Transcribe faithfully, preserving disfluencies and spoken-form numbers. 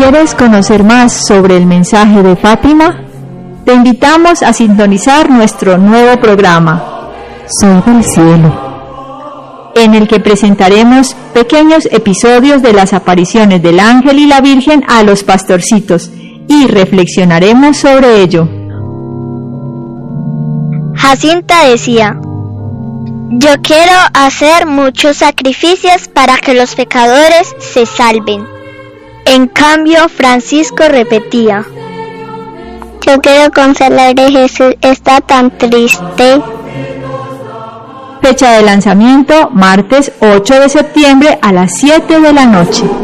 ¿Quieres conocer más sobre el mensaje de Fátima? Te invitamos a sintonizar nuestro nuevo programa, Soy del Cielo, en el que presentaremos pequeños episodios de las apariciones del ángel y la Virgen a los pastorcitos y reflexionaremos sobre ello. Jacinta decía: yo quiero hacer muchos sacrificios para que los pecadores se salven. En cambio, Francisco repetía: yo quiero consolar a Jesús, está tan triste. Fecha de lanzamiento, martes ocho de septiembre a las siete de la noche.